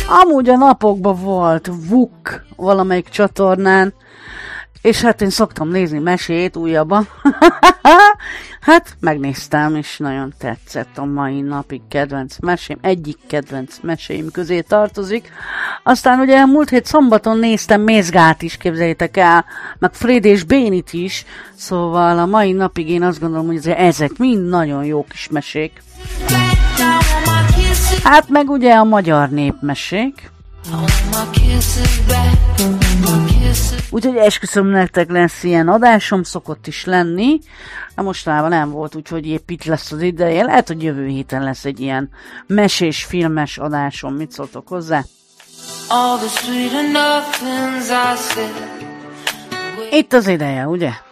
Amúgy a napokban volt VUK valamelyik csatornán, és hát én szoktam nézni mesét újabban. Hát megnéztem, és nagyon tetszett, a mai napig kedvenc mesém, egyik kedvenc meséim közé tartozik. Aztán ugye múlt hét szombaton néztem Mézgát is, képzeljétek el, meg Fred és Bénit is, szóval a mai napig én azt gondolom, hogy ezek mind nagyon jó kis mesék. Hát meg ugye a magyar népmesék. Úgyhogy esküszöm nektek, lesz ilyen adásom, szokott is lenni. De mostanában nem volt, úgyhogy épp itt lesz az ideje. Lehet, hogy jövő héten lesz egy ilyen mesés, filmes adásom. Mit szóltok hozzá? Itt az ideje, ugye?